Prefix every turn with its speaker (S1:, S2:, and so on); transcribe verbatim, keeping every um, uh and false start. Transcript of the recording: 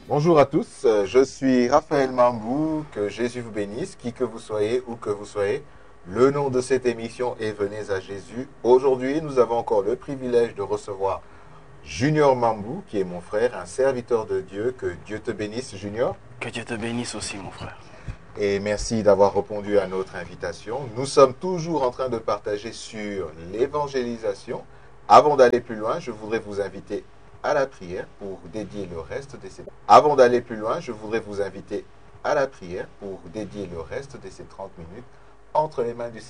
S1: Bonjour à tous, euh, je suis Raphaël Mambou, que Jésus vous bénisse, qui que vous soyez, où que vous soyez. Le nom de cette émission est Venez à Jésus. Aujourd'hui, nous avons encore le privilège de recevoir Junior Mambou, qui est mon frère, un serviteur de Dieu. Que Dieu te bénisse, Junior.
S2: Que Dieu te bénisse aussi, mon frère.
S1: Et merci d'avoir répondu à notre invitation. Nous sommes toujours en train de partager sur l'évangélisation. Avant d'aller plus loin, je voudrais vous inviter à la prière pour dédier le reste de ces... Avant d'aller plus loin, je voudrais vous inviter à la prière pour dédier le reste de ces trente minutes entre les mains du Seigneur.